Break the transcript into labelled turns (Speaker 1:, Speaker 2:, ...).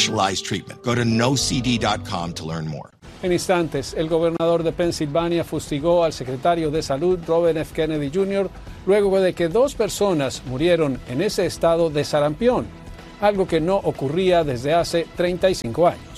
Speaker 1: specialized treatment. Go to nocd.com to learn more.
Speaker 2: En instantes, el gobernador de Pensilvania fustigó al secretario de Salud, Robert F. Kennedy Jr., luego de que 2 personas murieron en ese estado de sarampión, algo que no ocurría desde hace 35 años.